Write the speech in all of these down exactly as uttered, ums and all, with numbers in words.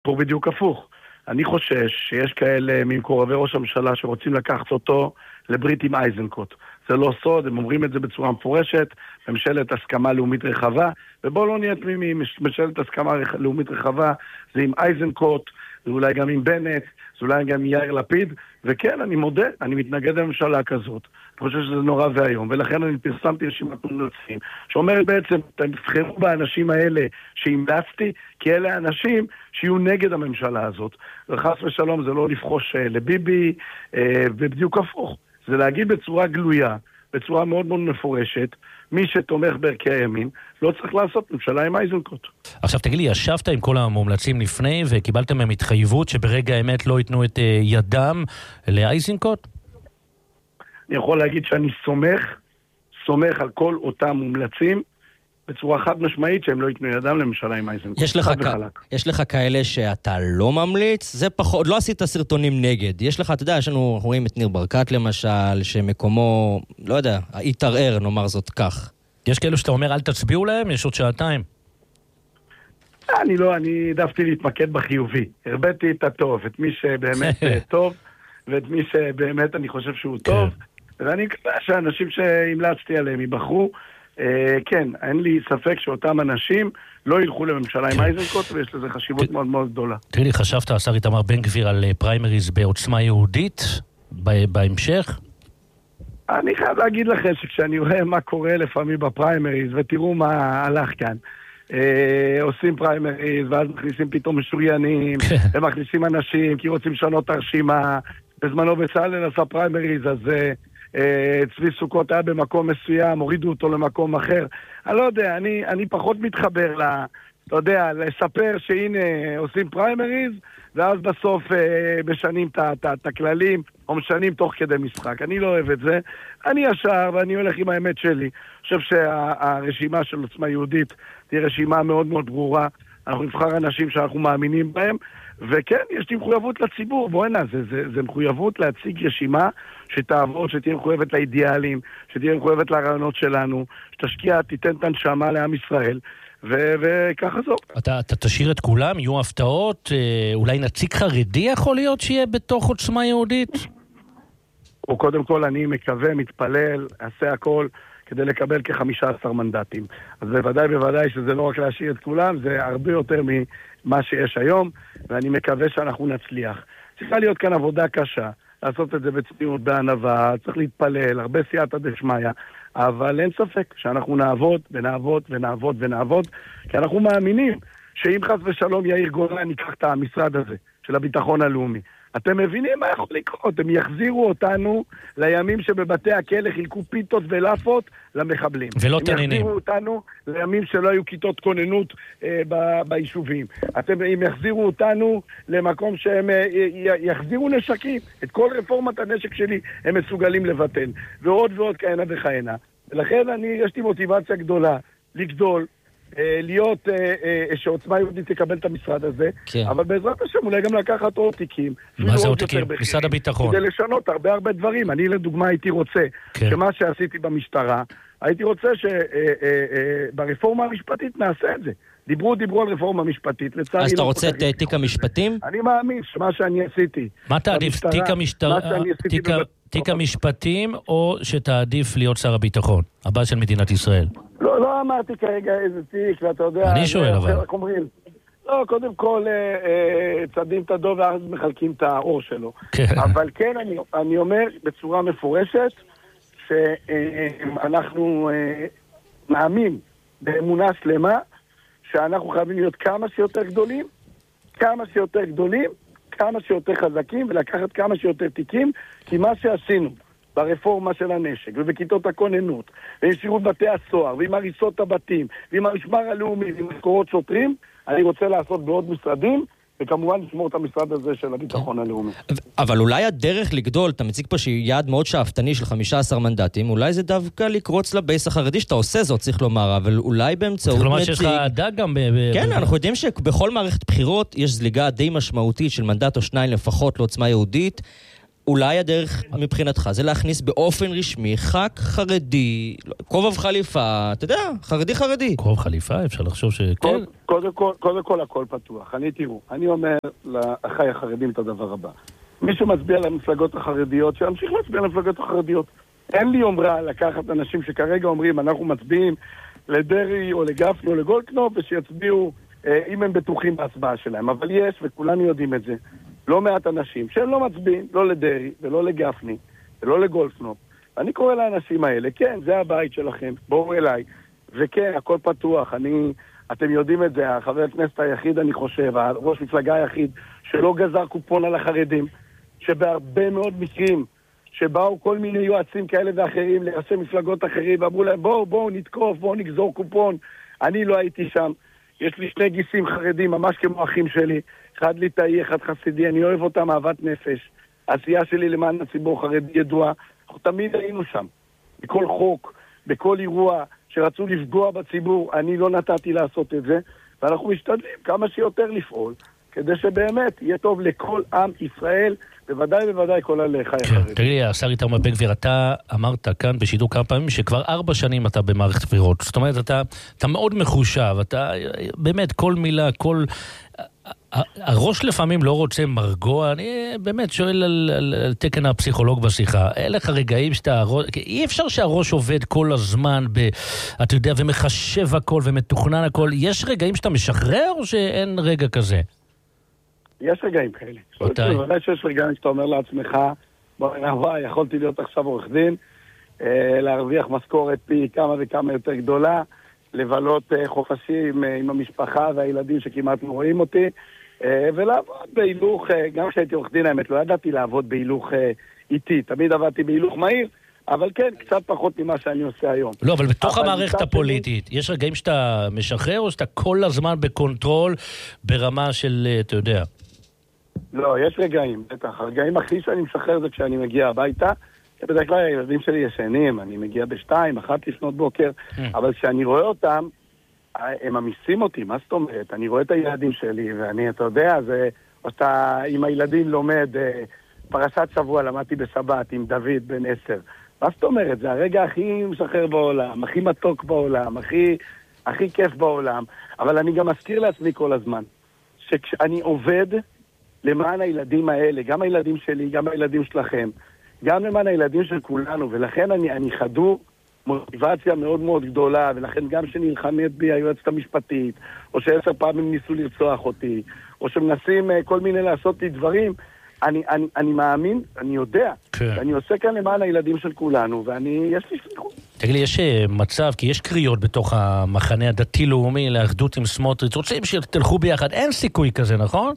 פה בדיוק הפוך. אני חושש שיש כאלה ממקורבי ראש הממשלה שרוצים לקחת אותו לברית עם אייזנקוט. זה לא סוד, הם אומרים את זה בצורה מפורשת, ממשלת הסכמה לאומית רחבה, ובואו לא נהיה תמימים, ממשלת הסכמה לאומית רחבה, זה עם אייזנקוט, זה אולי גם עם בנט, זה אולי גם עם יאיר לפיד, וכן, אני מודה, אני מתנגד לממשלה כזאת. אני חושב שזה נורא והיום, ולכן אני פרסמתי רשימת מומלצים, שאומרת בעצם, תבחרו באנשים האלה שהמלצתי, כי אלה האנשים שיהיו נגד הממשלה הזאת. וחס ושלום, זה לא לפחוש לביבי, ובדיוק הפוך. זה להגיד בצורה גלויה, בצורה מאוד מאוד מפורשת, מי שתומך בערכי הימין, לא צריך לעשות ממשלה עם אייזנקוט. עכשיו תגיד לי, ישבת עם כל המומלצים לפני, וקיבלתם מהם התחייבות שברגע האמת לא ייתנו את ידם לאייזנקוט? אני יכול להגיד שאני סומך, סומך על כל אותם מומלצים, בצורה חד משמעית שהם לא ייתנו ידם לממשלה עם אייזנקוט. יש לך, כ... יש לך כאלה שאתה לא ממליץ, זה פחות, לא עשית סרטונים נגד. יש לך, אתה יודע, יש לנו, אנחנו רואים את ניר ברקת למשל, שמקומו, לא יודע, התערער, נאמר זאת כך. יש כאלו שאתה אומר, אל תצביעו להם, יש עוד שעתיים. אני לא, אני העדפתי להתמקד בחיובי. הרבאתי את הטוב, את מי שבאמת טוב, ואת מי שבאמת אני חושב שהוא טוב, ואני מקווה שהאנשים שהמלצתי עליהם ייבחרו, כן, אין לי ספק שאותם אנשים לא ילכו לממשלה עם אייזנקוט, ויש לזה חשיבות מאוד מאוד גדולה. תראי לי, חשבת, השר איתמר בן גביר, על פריימריז בעוצמה יהודית בהמשך? אני חייב להגיד לכם שכשאני רואה מה קורה לפעמים בפריימריז, ותראו מה הלך כאן, עושים פריימריז, ואז מכניסים פתאום משוריינים, ומכניסים אנשים, כי רוצים לשנות הרשימה, בזמנו בצלאל עשה פריימריז, אז צבי סוכות היה במקום מסוים, הורידו אותו למקום אחר. אני לא יודע, אני, אני פחות מתחבר ל, אתה יודע, לספר שהנה עושים פריימריז, ואז בסוף משנים את הכללים, או משנים תוך כדי משחק. אני לא אוהב את זה. אני ישר, ואני הולך עם האמת שלי. אני חושב שהרשימה של עוצמה יהודית תהיה רשימה מאוד מאוד ברורה. אנחנו נבחר אנשים שאנחנו מאמינים בהם, וכן, יש לי מחויבות לציבור. בואי נה, זה, זה, זה מחויבות להציג רשימה שתעבוד, שתהיה מחויבת לאידיאלים, שתהיה מחויבת לרעיונות שלנו, שתשקיע, תיתן את הנשמה לעם ישראל, ו- וככה זו. אתה, אתה תשאיר את כולם, יהיו הפתעות, אולי נציג חרדי יכול להיות שיהיה בתוך עוצמה יהודית? או קודם כל אני מקווה, מתפלל, אעשה הכל כדי לקבל כ-חמישה עשר מנדטים. אז בוודאי בוודאי שזה לא רק להשאיר את כולם, זה הרבה יותר ממה שיש היום, ואני מקווה שאנחנו נצליח. צריכה להיות כאן עבודה קשה, לעשות את זה בצניעות, בענווה, צריך להתפלל, הרבה סייעתא דשמיא, אבל אין ספק שאנחנו נעבוד ונעבוד ונעבוד ונעבוד, כי אנחנו מאמינים שאם חס ושלום יאיר גולן ייקח את המשרד הזה של הביטחון הלאומי, אתם מבינים מה יכול לקרות? הם יחזירו אותנו לימים שבבתי הכלא חילקו פיתות ולאפות למחבלים. ולא הם תנינים. יחזירו אותנו לימים שלא היו כיתות כוננות אה, ב- ביישובים. אתם, הם יחזירו אותנו למקום שהם אה, י- יחזירו נשקים. את כל רפורמת הנשק שלי הם מסוגלים לבטל. ועוד ועוד כהנה וכהנה. ולכן אני, יש לי מוטיבציה גדולה לגדול, להיות שעוצמה יהודית תקבל את המשרד הזה, אבל בעזרת השם אולי גם לקחת עוד תיקים. מה זה עוד תיקים? משרד הביטחון. כדי לשנות הרבה הרבה דברים. אני לדוגמה הייתי רוצה שמה שעשיתי במשטרה, הייתי רוצה שברפורמה המשפטית נעשה את זה. דיברו, דיברו על רפורמה משפטית. אז אתה רוצה את תיק המשפטים? אני מאמין שמה שאני עשיתי. מה תעדיף? תיק המשטרה? תיק המשפטים או שתעדיף להיות שר הביטחון הבא של מדינת ישראל? לא, לא אמרתי כרגע איזה תיק, ואתה יודע... אני שואל אבל. אומרים, לא, קודם כל צדים את הדוב ואז מחלקים את האור שלו. אבל כן, אני, אני אומר בצורה מפורשת שאנחנו מאמין באמונה שלמה שאנחנו חייבים להיות כמה שיותר גדולים, כמה שיותר גדולים, כמה שיותר חזקים ולקחת כמה שיותר תיקים, כי מה שעשינו ברפורמה של הנשק, ובכיתות הכוננות, ועם שירות בתי הסוהר, ועם הריסות הבתים, ועם המשמר הלאומי, ועם משכורות שוטרים, אני רוצה לעשות בעוד משרדים, וכמובן לשמור את המשרד הזה של הביטחון הלאומי. אבל אולי הדרך לגדול, אתה מציג פה שיעד מאוד שאפתני של חמישה עשר מנדטים, אולי זה דווקא לקרוץ לבייס החרדי, שאתה עושה זאת, צריך לומר, אבל אולי באמצעות צריך לומר שיש לך דג גם... כן, אנחנו יודעים שבכל מערכת בחירות יש זליגה די משמעותית של מנדט או שניים לפחות לעוצמה יהודית, אולי הדרך מבחינתך זה להכניס באופן רשמי ח"כ חרדי, כובע חליפה, אתה יודע, חרדי חרדי. כובע חליפה, אפשר לחשוב שכן. קודם, קודם כל, קודם כל הכל פתוח. אני תראו, אני אומר לאחיי החרדים את הדבר הבא. מישהו מצביע למפלגות החרדיות, שימשיך להצביע למפלגות החרדיות. אין לי יומרה לקחת אנשים שכרגע אומרים, אנחנו מצביעים לדרי או לגפני או לגולדקנופ, ושיצביעו אה, אם הם בטוחים בהצבעה שלהם. אבל יש, וכולנו יודעים את זה, לא מעט אנשים שהם לא מצביעים, לא לדרי ולא לגפני ולא לגולדקנופ. ואני קורא לאנשים האלה, כן, זה הבית שלכם, בואו אליי. וכן, הכל פתוח. אני, אתם יודעים את זה, החבר הכנסת היחיד, אני חושב, הראש מפלגה היחיד, שלא גזר קופון על החרדים, שבהרבה מאוד מקרים, שבאו כל מיני יועצים כאלה ואחרים, לראשי מפלגות אחרים, ואמרו להם, בואו, בואו נתקוף, בואו נגזור קופון. אני לא הייתי שם. יש לי שני גיסים חרדים, ממש כמו אחים שלי. אחד ליטאי, אחד חסידי, אני אוהב אותם אהבת נפש. העשייה שלי למען הציבור החרדי ידועה. אנחנו תמיד היינו שם. בכל חוק, בכל אירוע שרצו לפגוע בציבור, אני לא נתתי לעשות את זה. ואנחנו משתדלים כמה שיותר לפעול, כדי שבאמת יהיה טוב לכל עם ישראל, בוודאי בוודאי כל עליך החרדים. תגיד לי, השר איתמר בן גביר, אתה אמרת כאן בשידור כמה פעמים שכבר ארבע שנים אתה במערכת בחירות. זאת אומרת, אתה, אתה מאוד מחושב, אתה באמת כל מילה, כל... הראש לפעמים לא רוצה מרגוע, אני באמת שואל על, על, על תקן הפסיכולוג בשיחה. אלה רגעים שאתה... אי אפשר שהראש עובד כל הזמן, ב, אתה יודע, ומחשב הכל ומתוכנן הכל. יש רגעים שאתה משחרר או שאין רגע כזה? יש רגעים כאלה. מתי? בוודאי שיש רגעים שאתה אומר לעצמך, בואי, יכולתי להיות עכשיו עורך דין, להרוויח משכורת פי כמה וכמה יותר גדולה, לבלות חופשים עם המשפחה והילדים שכמעט לא רואים אותי, ולעבוד בהילוך, גם כשהייתי עורך דין, האמת, לא ידעתי לעבוד בהילוך איטי, תמיד עבדתי בהילוך מהיר, אבל כן, קצת פחות ממה שאני עושה היום. לא, אבל בתוך המערכת הפוליטית, יש רגעים שאתה משחרר או שאתה כל הזמן בקונטרול ברמה של, אתה יודע? לא, יש רגעים, בטח. הרגעים הכי שאני משחרר זה כשאני מגיע הביתה, בדרך כלל הילדים שלי ישנים, אני מגיע בשתיים, אחת לפנות בוקר, אבל כשאני רואה אותם, הם ממיסים אותי, מה זאת אומרת? אני רואה את הילדים שלי, ואני, אתה יודע, זה, או שאתה עם הילדים לומד, פרשת שבוע למדתי בשבת עם דוד בן עשר. מה זאת אומרת? זה הרגע הכי משחרר בעולם, הכי מתוק בעולם, הכי, הכי כיף בעולם, אבל אני גם מזכיר לעצמי כל הזמן, שכשאני עובד למען הילדים האלה, גם הילדים שלי, גם הילדים שלכם, גם למען הילדים של כולנו, ולכן אני, אני חדור מוטיבציה מאוד מאוד גדולה, ולכן גם שנלחמת בי היועצת המשפטית, או שעשר פעמים ניסו לרצוח אותי, או שמנסים כל מיני לעשות לי דברים, אני, אני, אני מאמין, אני יודע, כן. אני עושה כאן למען הילדים של כולנו, ואני, יש לי שליחות. תגיד לי, יש מצב, כי יש קריאות בתוך המחנה הדתי-לאומי לאחדות עם סמוטריץ', רוצים שתלכו ביחד, אין סיכוי כזה, נכון?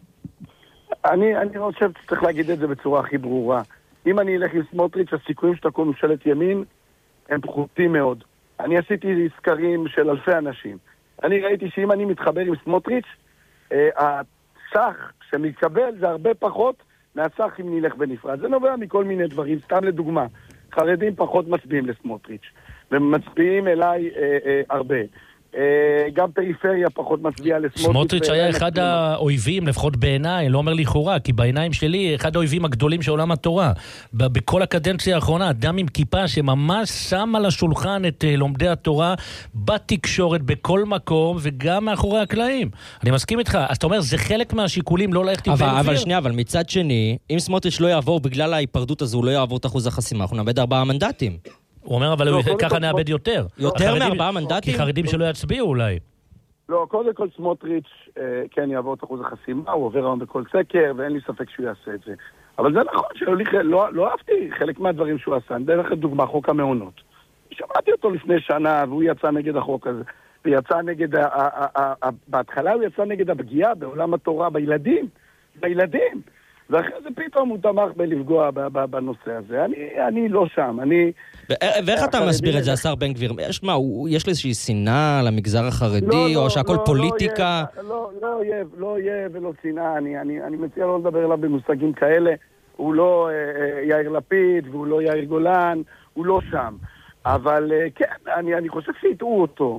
אני, אני חושב שצריך להגיד את זה בצורה הכי ברורה. אם אני אלך עם סמוטריץ', הסיכויים שתקום ממשלת ימין הם פחותים מאוד. אני עשיתי סקרים של אלפי אנשים. אני ראיתי שאם אני מתחבר עם סמוטריץ', אה, הסך שמתקבל זה הרבה פחות מהסך אם נלך בנפרד. זה נובע מכל מיני דברים. סתם לדוגמה, חרדים פחות מצביעים לסמוטריץ', ומצביעים אליי אה, אה, הרבה. גם פריפריה פחות מצביעה לסמוטריץ'. סמוטריץ' היה אחד האויבים, לפחות בעיניי, לא אומר לכאורה, כי בעיניים שלי, אחד האויבים הגדולים של עולם התורה. בכל הקדנציה האחרונה, אדם עם כיפה שממש שם על השולחן את לומדי התורה בתקשורת, בכל מקום, וגם מאחורי הקלעים. אני מסכים איתך. אז אתה אומר, זה חלק מהשיקולים לא ללכת עם בן גביר? אבל שנייה, אבל מצד שני, אם סמוטריץ' לא יעבור בגלל ההיפרדות הזו, הוא לא יעבור את אחוז החסימה, אנחנו נאבד ארבעה מנדטים. הוא אומר, אבל ככה נאבד יותר. יותר מארבעה מנדטים? כי חרדים שלא יצביעו אולי. לא, קודם כל סמוטריץ' כן יעבור את אחוז החסימה, הוא עובר היום בכל סקר, ואין לי ספק שהוא יעשה את זה. אבל זה נכון, לא אהבתי חלק מהדברים שהוא עשה. אני דרך דוגמה, חוק המעונות. שמעתי אותו לפני שנה, והוא יצא נגד החוק הזה. ויצא נגד, בהתחלה הוא יצא נגד הפגיעה בעולם התורה, בילדים. בילדים. ואחרי זה פתאום הוא תמך בלפגוע בנושא הזה. אני, אני לא שם, אני... ואיך אתה מסביר את זה, השר בן גביר? יש מה, יש איזושהי שנאה למגזר החרדי, או שהכל פוליטיקה? לא, לא אויב, לא אויב ולא שנאה. אני מציע לא לדבר עליו במושגים כאלה. הוא לא יאיר לפיד, והוא לא יאיר גולן, הוא לא שם. אבל כן, אני חושב שהטעו אותו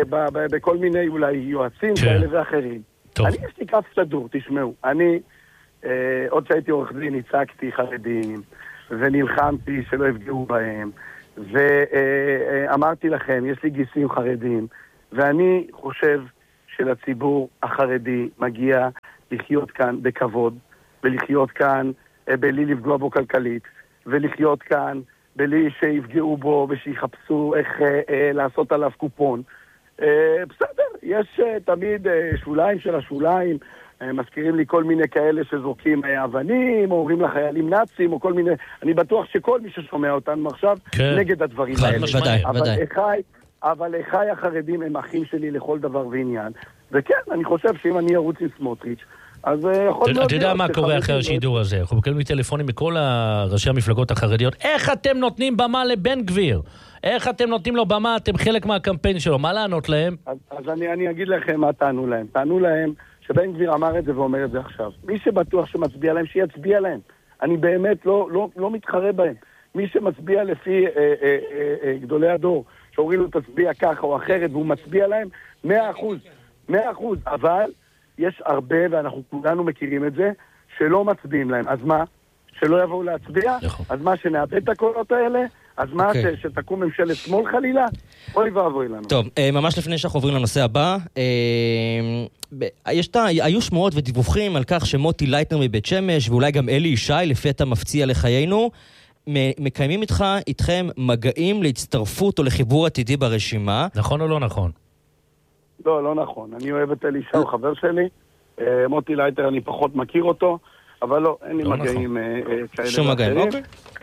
בכל מיני אולי יועצים כאלה ואחרים. אני יש לי כף סדור, תשמעו. אני... אה, עוד שהייתי עורך דין, הצגתי חרדים, ונלחמתי שלא יפגעו בהם, ואמרתי לכם, יש לי גיסים חרדים, ואני חושב שלציבור החרדי מגיע לחיות כאן בכבוד, ולחיות כאן בלי לפגוע בו כלכלית, ולחיות כאן בלי שיפגעו בו ושיחפשו איך אה, אה, לעשות עליו קופון. אה, בסדר, יש אה, תמיד אה, שוליים של השוליים, אה, מזכירים לי כל מיני כאלה שזורקים אה, אבנים, או אומרים לחיילים נאצים, או כל מיני... אני בטוח שכל מי ששומע אותנו עכשיו כן. נגד הדברים האלה. ודאי, אבל ודאי. אחי, אבל אחי החרדים הם אחים שלי לכל דבר ועניין. וכן, אני חושב שאם אני ארוץ עם סמוטריץ', אז יכול להיות... אתה יודע מה קורה אחרי השידור הזה? אנחנו מקבלים טלפונים מכל ראשי המפלגות החרדיות. איך אתם נותנים במה לבן גביר? איך אתם נותנים לו במה? אתם חלק מהקמפיין שלו. מה לענות להם? אז אני אגיד לכם מה טענו להם. טענו להם שבן גביר אמר את זה ואומר את זה עכשיו. מי שבטוח שמצביע להם, שיצביע להם. אני באמת לא מתחרה בהם. מי שמצביע לפי גדולי הדור, שאומרים לו תצביע ככה או אחרת, והוא מצביע להם, מאה אחוז. מאה אחוז. אבל... יש הרבה, ואנחנו כולנו מכירים את זה, שלא מצביעים להם. אז מה? שלא יבואו להצביע? אז מה, שנאבד את הקולות האלה? אז מה, שתקום ממשלת שמאל חלילה? אוי ואבוי לנו. טוב, ממש לפני שאנחנו עוברים לנושא הבא, היו שמועות ודיווחים על כך שמוטי לייטנר מבית שמש, ואולי גם אלי ישי, לפתע מפציע לחיינו, מקיימים איתך, איתכם מגעים להצטרפות או לחיבור עתידי ברשימה. נכון או לא נכון? לא, לא נכון. אני אוהב את אלישע, הוא חבר שלי. מוטי לייטר, אני פחות מכיר אותו, אבל לא, אין לי מגעים כאלה. שום מגעים, אוקיי.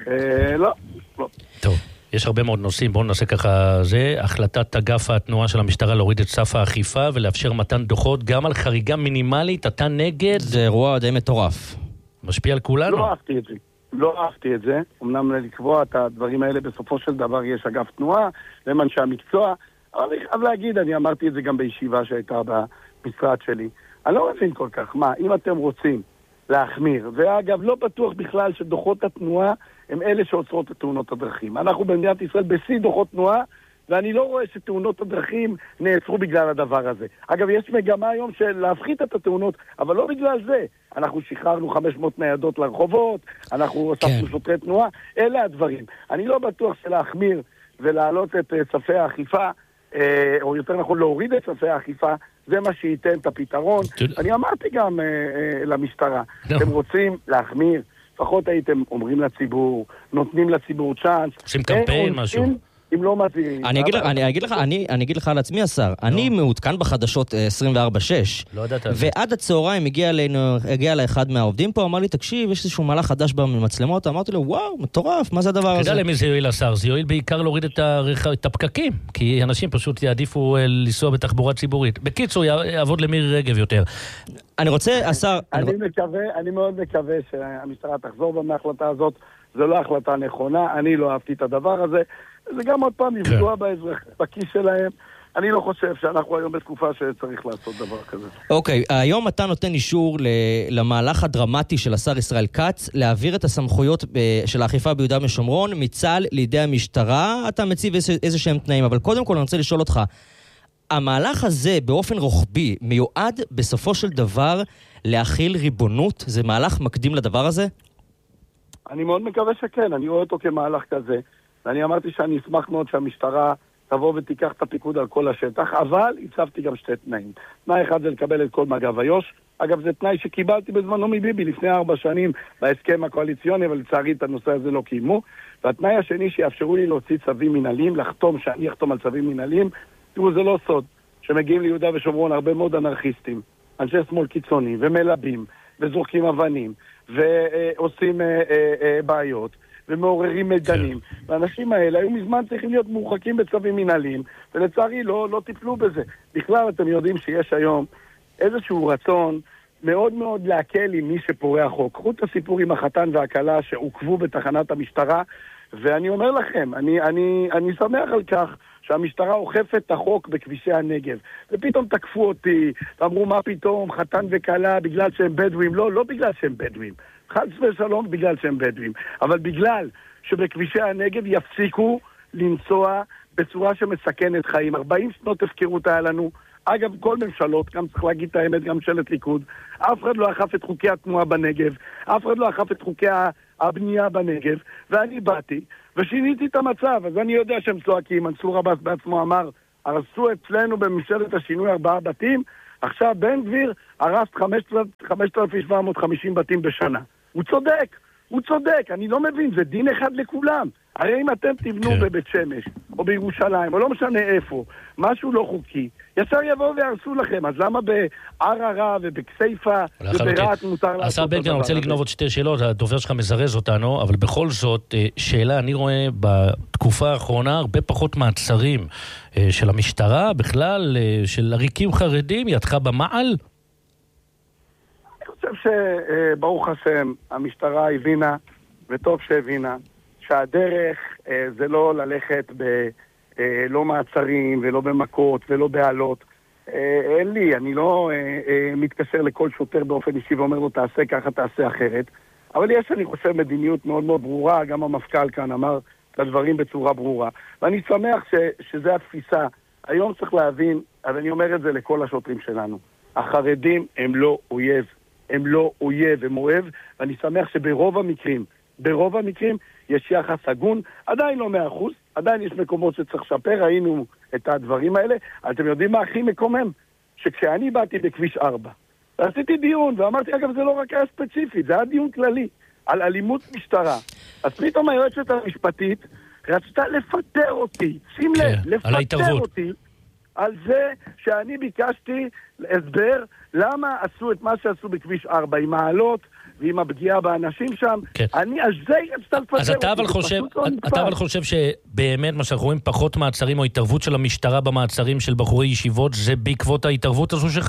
לא, לא. טוב, יש הרבה מאוד נושאים, בואו נעשה ככה זה. החלטת אגף התנועה של המשטרה להוריד את סף האכיפה ולאפשר מתן דוחות גם על חריגה מינימלית, אתה נגד? זה אירוע די מטורף. משפיע על כולנו? לא אהבתי את זה. לא אהבתי את זה. אמנם לקבוע את הדברים האלה, בסופו של דבר יש אגף תנועה, והם אנשי המקצוע, אבל אני חייב להגיד, אני אמרתי את זה גם בישיבה שהייתה במשרד שלי. אני לא מבין כל כך, מה, אם אתם רוצים להחמיר, ואגב, לא בטוח בכלל שדוחות התנועה הם אלה שעוצרות את תאונות הדרכים. אנחנו במדינת ישראל בשיא דוחות תנועה, ואני לא רואה שתאונות הדרכים נעצרו בגלל הדבר הזה. אגב, יש מגמה היום של להפחית את התאונות, אבל לא בגלל זה. אנחנו שחררנו חמש מאות ניידות לרחובות, אנחנו הוספנו שוטרי תנועה, אלה הדברים. אני לא בטוח שלהחמיר ולהעלות את ספי האכיפה, או יותר נכון להוריד את ספי האכיפה, זה מה שייתן את הפתרון. אני אמרתי גם למשטרה, אתם רוצים להחמיר, לפחות הייתם אומרים לציבור, נותנים לציבור צ'אנס. עושים קמפיין, משהו. אם לא מזהירים. אני אגיד לך, אני אגיד לך, אני, אני אגיד לך על עצמי, השר, אני מעודכן בחדשות עשרים וארבע שש, לא יודעת על זה. ועד הצהריים הגיע אלינו, הגיע לאחד מהעובדים פה, אמר לי, תקשיב, יש איזשהו מהלך חדש במצלמות, אמרתי לו, וואו, מטורף, מה זה הדבר הזה? אתה יודע למי זה יועיל, השר? זה יועיל בעיקר להוריד את, הרכ... את הפקקים, כי אנשים פשוט יעדיפו לנסוע בתחבורה ציבורית. בקיצור, יעבוד למירי רגב יותר. אני רוצה, השר... אני מקווה, אני מאוד מקווה שהמשטרה תחזור בה מההחלטה הזאת. זו לא החלטה נכונה, אני לא אהבתי את הדבר הזה. זה גם עוד פעם לפגוע באזרח, בכיס שלהם. אני לא חושב שאנחנו היום בתקופה שצריך לעשות דבר כזה. אוקיי, היום אתה נותן אישור למהלך הדרמטי של השר ישראל כץ, להעביר את הסמכויות של האכיפה ביהודה ושומרון מצה"ל לידי המשטרה. אתה מציב איזה שהם תנאים, אבל קודם כל אני רוצה לשאול אותך, המהלך הזה באופן רוחבי מיועד בסופו של דבר להכיל ריבונות? זה מהלך מקדים לדבר הזה? אני מאוד מקווה שכן, אני רואה אותו כמהלך כזה. ואני אמרתי שאני אשמח מאוד שהמשטרה תבוא ותיקח את הפיקוד על כל השטח, אבל הצבתי גם שתי תנאים. תנאי אחד זה לקבל את כל מג"ב איו"ש. אגב, זה תנאי שקיבלתי בזמנו מביבי לפני ארבע שנים בהסכם הקואליציוני, אבל לצערי את הנושא הזה לא קיימו. והתנאי השני שיאפשרו לי להוציא צווים מנהליים, לחתום, שאני אחתום על צווים מנהליים. תראו, זה לא סוד שמגיעים ליהודה ושומרון הרבה מאוד אנרכיסטים, אנשי שמאל קיצוני, ומלבים, וזורקים אבנים, ועושים אה, אה, אה, בעיות. ומעוררים מדנים. והאנשים האלה היו מזמן צריכים להיות מורחקים בצווים מנהליים, ולצערי לא, לא טיפלו בזה. בכלל אתם יודעים שיש היום איזשהו רצון מאוד מאוד להקל עם מי שפורע חוק. קחו את הסיפור עם החתן והכלה שעוקבו בתחנת המשטרה, ואני אומר לכם, אני, אני, אני שמח על כך שהמשטרה אוכפת את החוק בכבישי הנגב. ופתאום תקפו אותי, ואמרו מה פתאום, חתן וכלה בגלל שהם בדואים. לא, לא בגלל שהם בדואים. חד ושלום בגלל שהם בדואים. אבל בגלל שבכבישי הנגב יפסיקו לנסוע בצורה שמסכנת חיים. ארבעים שנות הפקרות היה לנו, אגב, כל ממשלות, גם צריך להגיד את האמת, גם ממשלת ליכוד, אף אחד לא אכף את חוקי התנועה בנגב, אף אחד לא אכף את חוקי הבנייה בנגב, ואני באתי ושיניתי את המצב. אז אני יודע שהם צועקים, מנסור עבאס בעצמו אמר, הרסו אצלנו בממשלת השינוי ארבעה בתים, עכשיו בן גביר הרס חמשת אלפים שבע מאות וחמישים בתים בשנה. הוא צודק, הוא צודק, אני לא מבין, זה דין אחד לכולם. הרי אם אתם תבנו כן. בבית שמש, או בירושלים, או לא משנה איפה, משהו לא חוקי, ישר יבואו וירסו לכם. אז למה בערערה ובכסייפה וברעת מותר לעשות? השר בן גביר, אני רוצה לגנוב עוד שתי שאלות, הדובר שלך מזרז אותנו, אבל בכל זאת, שאלה, אני רואה בתקופה האחרונה הרבה פחות מעצרים של המשטרה, בכלל, של עריקים חרדים, ידך במעל? אני חושב שברוך השם, המשטרה הבינה, וטוב שהבינה, שהדרך אה, זה לא ללכת ב, אה, לא מעצרים ולא במכות ולא בעלות. אה, אין לי, אני לא אה, אה, מתקשר לכל שוטר באופן אישי ואומר לו תעשה ככה, תעשה אחרת. אבל יש, אני חושב, מדיניות מאוד מאוד ברורה, גם המפכ"ל כאן אמר את הדברים בצורה ברורה. ואני שמח ש, שזה התפיסה. היום צריך להבין, אז אני אומר את זה לכל השוטרים שלנו. החרדים הם לא אויב, הם לא אויב, הם אוהב, ואני שמח שברוב המקרים, ברוב המקרים יש יחס הגון, עדיין לא מאה אחוז, עדיין יש מקומות שצריך לשפר, ראינו את הדברים האלה. אתם יודעים מה הכי מקומם? שכשאני באתי בכביש ארבע, ועשיתי דיון, ואמרתי, אגב, זה לא רק היה ספציפית, זה היה דיון כללי, על אלימות משטרה. אז פתאום היועצת המשפטית רצתה לפטר אותי, שים לב, כן, לפטר אותי, על זה שאני ביקשתי הסבר למה עשו את מה שעשו בכביש ארבע, עם העלות, ועם הפגיעה באנשים שם, כן. אני, אז זה יצטל לפטר אותי. אז אתה אבל חושב, אתה אבל חושב שבאמת מה שאנחנו רואים פחות מעצרים או התערבות של המשטרה במעצרים של בחורי ישיבות, זה בעקבות ההתערבות הזו שלך?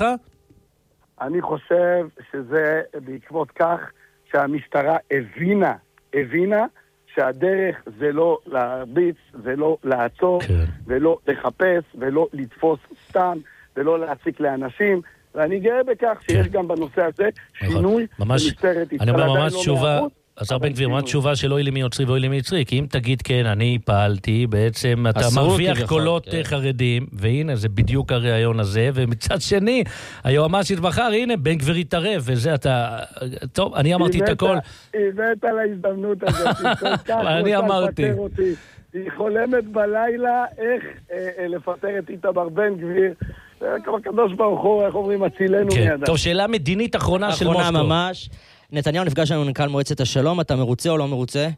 אני חושב שזה בעקבות כך שהמשטרה הבינה, הבינה שהדרך זה לא להרביץ, ולא לעצור, כן. ולא לחפש, ולא לתפוס סתם, ולא להציק לאנשים, ואני גאה בכך שיש גם בנושא הזה שינוי במשטרת ישראל. אני אומר ממש תשובה, השר בן גביר, מה התשובה של אוי למי יוצרי ואוי למי יצרי? כי אם תגיד כן, אני פעלתי, בעצם אתה מרוויח קולות חרדים, והנה זה בדיוק הרעיון הזה, ומצד שני, היועמ"שית בחר, הנה בן גביר התערב, וזה אתה, טוב, אני אמרתי את הכל. הבאת על ההזדמנות הזאת, אני אמרתי. היא חולמת בלילה איך לפטר את איתמר בן גביר, כמו הקדוש ברוך הוא, איך אומרים, הצילנו מידע. טוב, שאלה מדינית אחרונה של מוסקו. אחרונה ממש. נתניהו נפגש לנו מנכ"ל מועצת השלום, אתה מרוצה או לא מרוצה?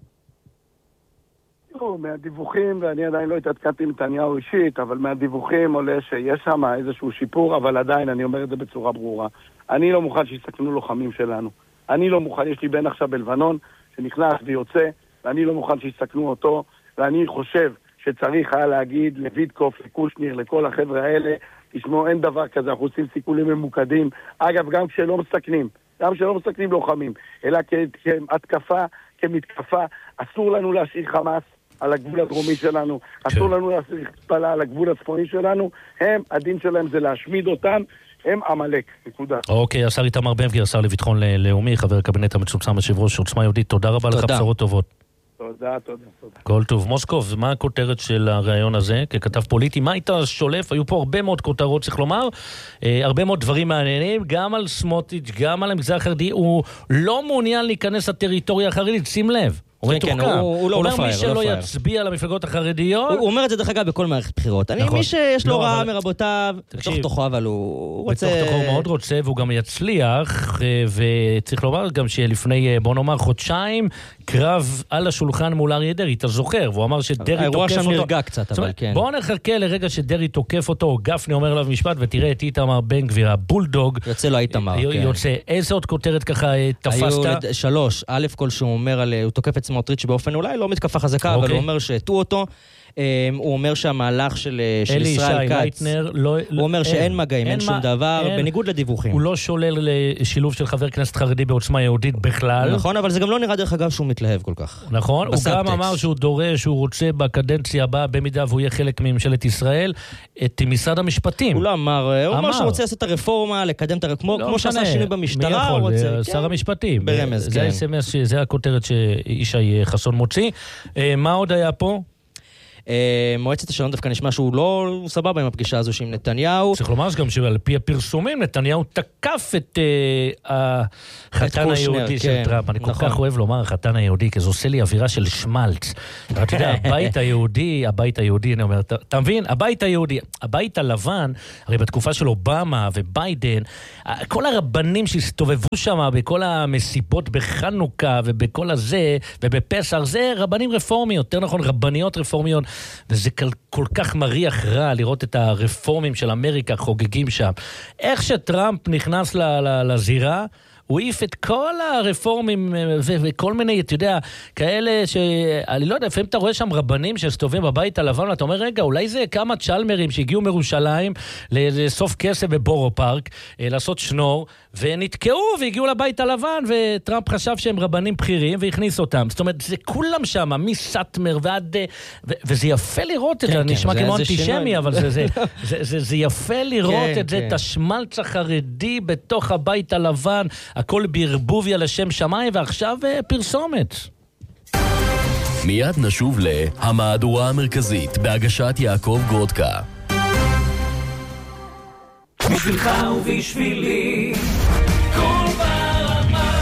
לא, מהדיווחים, ואני עדיין לא התעדכנתי עם נתניהו אישית, אבל מהדיווחים עולה שיש שם איזשהו שיפור, אבל עדיין, אני אומר את זה בצורה ברורה. אני לא מוכן שיסתכנו לוחמים שלנו. אני לא מוכן, יש לי בן עכשיו בלבנון, שנכנס ויוצא, ואני לא מוכן שיסתכנו אותו, ואני חושב שצריך היה להגיד לוידקוף, לקושניר, לכל החבר'ה האלה, תשמעו, אין דבר כזה, אנחנו עושים סיכולים ממוקדים. אגב, גם כשלא מסתכנים, גם כשלא מסתכנים לוחמים, אלא כהתקפה, כמתקפה, אסור לנו להשאיר חמאס על הגבול הדרומי שלנו, אסור לנו להשאיר חזבאללה על הגבול הצפוני שלנו, הם, הדין שלהם זה להשמיד אותם, הם עמלק, נקודה. אוקיי, השר איתמר בן גביר, השר לביטחון לאומי, חבר הקבינט המצומצם, יושב-ראש עוצמה יהודית, תודה רבה לך, בשורות טובות. תודה, תודה, תודה. כל טוב. מוסקוב, מה הכותרת של הרעיון הזה ככתב פוליטי? מה היית שולף? היו פה הרבה מאוד כותרות, צריך לומר, אה, הרבה מאוד דברים מעניינים, גם על סמוטריץ', גם על המגזר החרדי. הוא לא מעוניין להיכנס לטריטוריה החרדית, שים לב. הוא מתוחכם. הוא אומר מי שלא יצביע למפלגות החרדיות... הוא אומר את זה דרך אגב בכל מערכת בחירות. אני מי שיש לו רעה מרבותיו, בתוך תוכו, אבל הוא רוצה... בתוך תוכו הוא מאוד רוצה, והוא גם יצליח, וצריך לומר גם שלפני, בוא נאמר, חודשיים, קרב על השולחן מול אריה דרעי, אתה זוכר, והוא אמר שדרעי תוקף אותו... האירוע שם נרגע קצת, אבל כן. בואו נחכה לרגע שדרעי תוקף אותו, גפני אומר עליו משפט, ותראה את איתמר בן גביר, הבולדוג. יוצא לו איתמר, כן. יוצא. איזה עוד כותרת ככה תפסת? היו שלוש. א' כל שהוא אומר על... הוא תוקף את סמוטריץ' באופן אולי לא מתקפה חזקה, אבל הוא אומר שהטעו אותו. הוא אומר שהמהלך של ישראל כץ, הוא אומר שאין מגעים, אין שום דבר, בניגוד לדיווחים. הוא לא שולל לשילוב של חבר כנסת חרדי בעוצמה יהודית בכלל. נכון, אבל זה גם לא נראה דרך אגב שהוא מתלהב כל כך. נכון, הוא גם אמר שהוא דורש, שהוא רוצה בקדנציה הבאה, במידה והוא יהיה חלק מממשלת ישראל, את משרד המשפטים. הוא לא אמר, הוא אמר שהוא רוצה לעשות את הרפורמה, לקדם את הרפורמה, כמו שעשה שינוי במשטרה. מי יכול? שר המשפטים. ברמז, כן. זה הכותרת שאישי חסון מוציא. מה עוד היה פה? מועצת השלום דווקא נשמע שהוא לא סבבה עם הפגישה הזו עם נתניהו. צריך לומר גם שעל פי הפרסומים, נתניהו תקף את החתן היהודי של טראמפ. אני כל כך אוהב לומר החתן היהודי, כי זה עושה לי אווירה של שמלץ. אתה יודע, הבית היהודי, הבית היהודי, אני אומר, אתה מבין? הבית היהודי, הבית הלבן, הרי בתקופה של אובמה וביידן, כל הרבנים שהסתובבו שם, בכל המסיבות בחנוכה ובכל הזה, ובפסח, זה רבנים רפורמיות, יותר נכון, רבניות רפורמיות, וזה כל, כל כך מריח רע לראות את הרפורמים של אמריקה חוגגים שם. איך שטראמפ נכנס ל, ל, לזירה, הוא העיף את כל הרפורמים ו- וכל מיני, אתה יודע, כאלה ש... אני לא יודע, לפעמים אתה רואה שם רבנים שסתובבים בבית הלבן, ואתה אומר, רגע, אולי זה כמה צ'למרים שהגיעו מירושלים לסוף כסף בבורו פארק, לעשות שנור, ונתקעו והגיעו לבית הלבן, וטראמפ חשב שהם רבנים בכירים, והכניס אותם. זאת אומרת, זה כולם שם, מסטמר ועד... ו- וזה יפה לראות את זה, נשמע כמו אנטישמי, אבל זה, זה, זה, זה, זה יפה לראות את זה, את השמלץ החרדי בתוך הבית הלבן, הכל ברבוביה לשם שמיים, ועכשיו פרסומת. מיד נשוב להמהדורה המרכזית בהגשת יעקב גרודקה. בשבילך ובשבילי כל ברמה.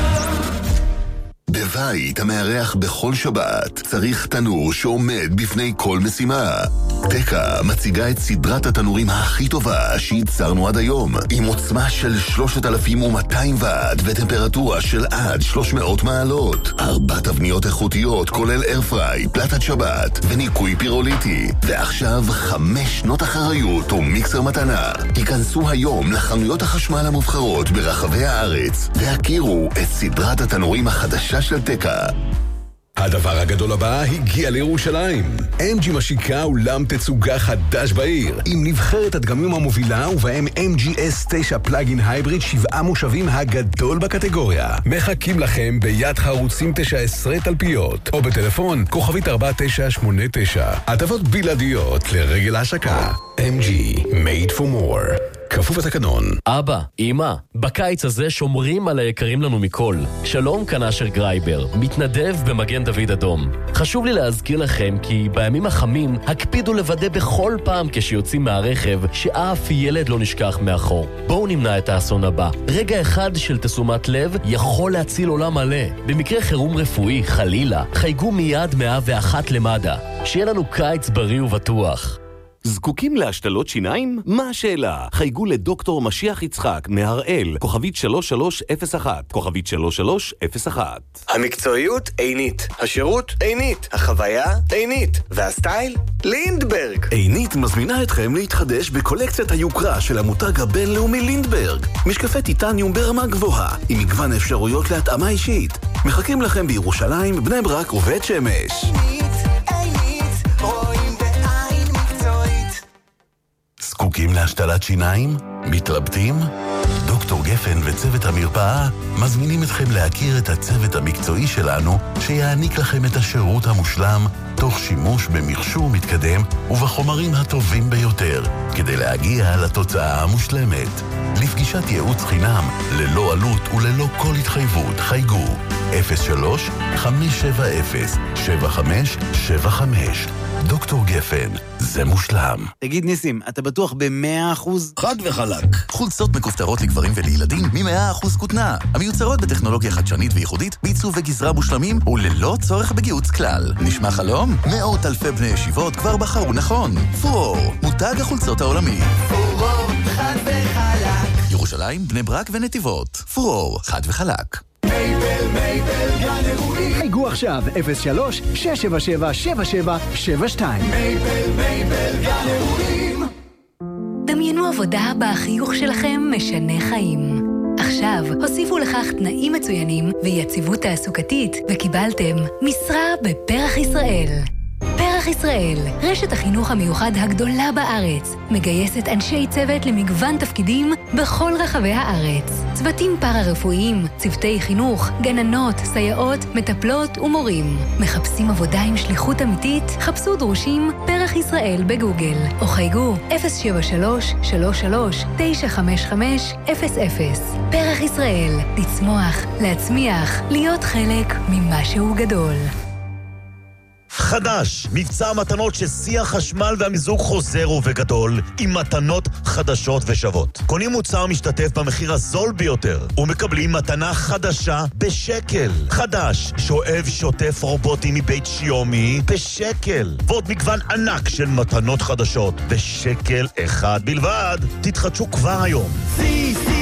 בבית המארח בכל שבת צריך תנור שעומד בפני כל משימה. תקה מציגה את סדרת התנורים הכי טובה שייצרנו עד היום, עם עוצמה של שלושת אלפים ומאתיים ואט וטמפרטורה של עד שלוש מאות מעלות. ארבע תבניות איכותיות כולל איירפריי, פלטת שבת וניקוי פירוליטי. ועכשיו חמש שנות אחריות ומיקסר מתנה. היכנסו היום לחנויות החשמל המובחרות ברחבי הארץ והכירו את סדרת התנורים החדשה של תקה. הדבר הגדול הבא הגיע לירושלים. אם ג'י משיקה אולם תצוגה חדש בעיר, עם נבחרת הדגמים המובילה ובהם אם ג'י אס תשע פלאגין הייבריד שבעה מושבים הגדול בקטגוריה. מחכים לכם ביד חרוצים תשע עשרה תלפיות, או בטלפון כוכבית ארבע תשע שמונה תשע. הטבות בלעדיות לרגל ההשקה. אם ג'י, made for more. כפוף התקנון. אבא, אמא, בקיץ הזה שומרים על היקרים לנו מכל. שלום כאן אשר גרייבר, מתנדב במגן דוד אדום. חשוב לי להזכיר לכם כי בימים החמים הקפידו לוודא בכל פעם כשיוצאים מהרכב שאף ילד לא נשכח מאחור. בואו נמנע את האסון הבא. רגע אחד של תשומת לב יכול להציל עולם מלא. במקרה חירום רפואי, חלילה, חייגו מיד מאה ואחת למד"א. שיהיה לנו קיץ בריא ובטוח. זקוקים להשתלות שיניים? מה השאלה? חייגו לדוקטור משיח יצחק מהראל, כוכבית שלוש שלוש אפס אחת, כוכבית שלוש שלוש אפס אחת. המקצועיות עינית, השירות עינית, החוויה עינית, והסטייל לינדברג. עינית מזמינה אתכם להתחדש בקולקציית היוקרה של המותג הבינלאומי לינדברג. משקפי טיטניום ברמה גבוהה, עם מגוון אפשרויות להתאמה אישית. מחכים לכם בירושלים, בני ברק ובית שמש. זקוקים להשתלת שיניים? מתלבטים? דוקטור גפן וצוות המרפאה מזמינים אתכם להכיר את הצוות המקצועי שלנו שיעניק לכם את השירות המושלם תוך שימוש במכשור מתקדם ובחומרים הטובים ביותר כדי להגיע לתוצאה המושלמת. לפגישת ייעוץ חינם ללא עלות וללא כל התחייבות חייגו אפס שלוש חמש שבע אפס שבע חמש שבע חמש. דוקטור גפן, זה מושלם. תגיד ניסים, אתה בטוח ב-מאה אחוז? חד וחלק. חולצות מכופתרות לגברים ולילדים מ-מאה אחוז כותנה. המיוצרות בטכנולוגיה חדשנית וייחודית, בעיצוב וגזרה מושלמים וללא צורך בגיוץ כלל. נשמע חלום? מאות אלפי בני ישיבות כבר בחרו נכון. פורור, מותג החולצות העולמי. פורור, חד וחלק. ירושלים, בני ברק ונתיבות. פורור, חד וחלק. מייבל, מייבל, גן אירועים. חייגו עכשיו אפס שלוש שש שבע שבע שבע שבע שבע שתיים. מייבל, מייבל, גן אירועים. דמיינו עבודה בה החיוך שלכם משנה חיים. עכשיו הוסיפו לכך תנאים מצוינים ויציבות תעסוקתית וקיבלתם משרה בפרח ישראל. פרח ישראל, רשת החינוך המיוחד הגדולה בארץ, מגייסת אנשי צוות למגוון תפקידים בכל רחבי הארץ. צוותים פארה-רפואיים, צוותי חינוך, גננות, סייעות, מטפלות ומורים. מחפשים עבודה עם שליחות אמיתית? חפשו דרושים פרח ישראל בגוגל, או חייגו אפס שבע שלוש שלוש שלוש תשע חמש חמש אפס אפס. פרח ישראל, לצמוח, להצמיח, להיות חלק ממשהו גדול. חדש, מבצע מתנות ששיא החשמל והמיזוג חוזר ובגדול, עם מתנות חדשות ושוות. קונים מוצר משתתף במחיר הזול ביותר, ומקבלים מתנה חדשה בשקל. חדש, שואב שוטף רובוטי מבית שיומי בשקל. ועוד מגוון ענק של מתנות חדשות בשקל אחד בלבד. תתחדשו כבר היום.